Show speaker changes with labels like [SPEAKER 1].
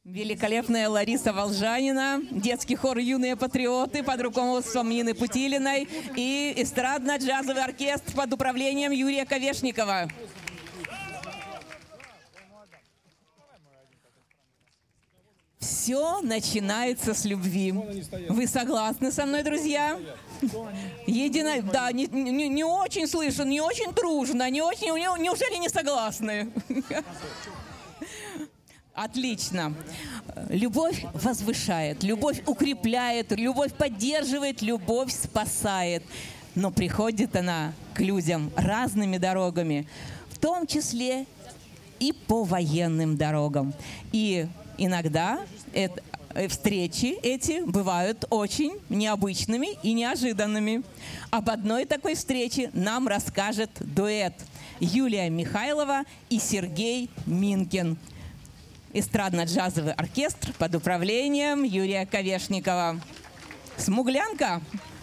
[SPEAKER 1] Великолепная Лариса Волжанина, детский хор «Юные патриоты» под руководством Нины Путилиной и эстрадно-джазовый оркестр под управлением Юрия Ковешникова. Все начинается с любви. Вы согласны со мной, друзья? Да, не очень слышно, не очень дружно, не очень. Неужели не согласны? Отлично. Любовь возвышает, любовь укрепляет, любовь поддерживает, любовь спасает. Но приходит она к людям разными дорогами, в том числе и по военным дорогам. И иногда встречи эти бывают очень необычными и неожиданными. Об одной такой встрече нам расскажет дуэт Юлия Михайлова и Сергей Минкин. Эстрадно-джазовый оркестр под управлением Юрия Ковешникова. Смуглянка!